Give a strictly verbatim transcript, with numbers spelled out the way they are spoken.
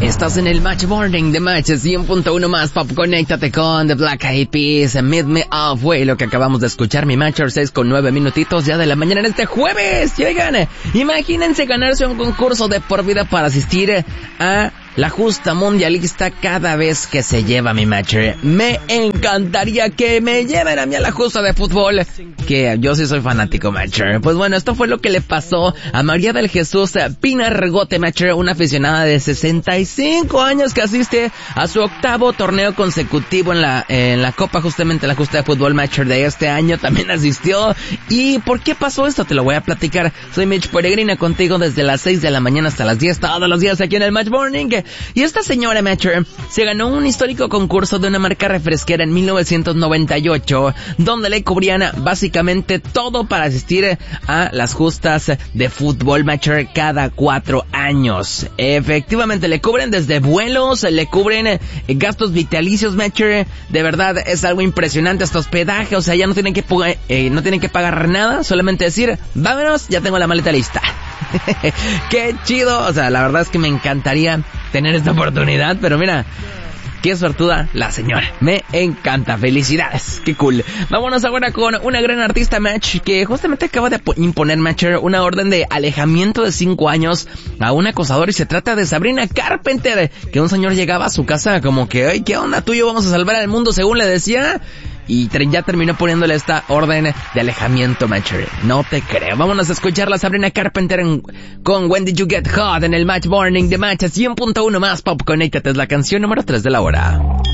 Estás en el Match Morning de Match cien punto uno más Pop. Conéctate con The Black Eyed Peas, Meet Me Halfway, lo que acabamos de escuchar. Mi Matcher, seis con nueve minutitos ya de la mañana en este jueves. Llegan, imagínense ganarse un concurso de por vida para asistir a la justa mundialista cada vez que se lleva mi Matcher. Me encantaría que me lleven a mí a la justa de fútbol, que yo sí soy fanático, Matcher. Pues bueno, esto fue lo que le pasó a María del Jesús Pinargote, Matcher, una aficionada de sesenta y cinco años que asiste a su octavo torneo consecutivo en la en la Copa, justamente la justa de fútbol, Matcher, de este año. También asistió. ¿Y por qué pasó esto? Te lo voy a platicar. Soy Mitch Peregrina, contigo desde las seis de la mañana hasta las diez, todos los días aquí en el Match Morning. Y esta señora, Matcher, se ganó un histórico concurso de una marca refresquera en mil novecientos noventa y ocho, donde le cubrían básicamente todo para asistir a las justas de fútbol, Matcher, cada cuatro años. Efectivamente, le cubren desde vuelos, le cubren eh, gastos vitalicios, Matcher. De verdad, es algo impresionante, hasta hospedaje. O sea, ya no tienen que, eh, no tienen que pagar nada, solamente decir, vámonos, ya tengo la maleta lista. Qué chido. O sea, la verdad es que me encantaría tener esta oportunidad, pero mira, qué suertuda la señora. Me encanta. Felicidades. Qué cool. Vámonos ahora con una gran artista, Match, que justamente acaba de imponer, Matcher, una orden de alejamiento de cinco años a un acosador, y se trata de Sabrina Carpenter, que un señor llegaba a su casa como que, ay, ¿qué onda? Tú y yo vamos a salvar al mundo, según le decía. Y ya terminó poniéndole esta orden de alejamiento, Matcher. No te creo. Vámonos a escuchar la Sabrina Carpenter en, con When Did You Get Hot en el Match Morning de Match cien punto uno más Pop. Conéctate, es la canción número tres de la hora.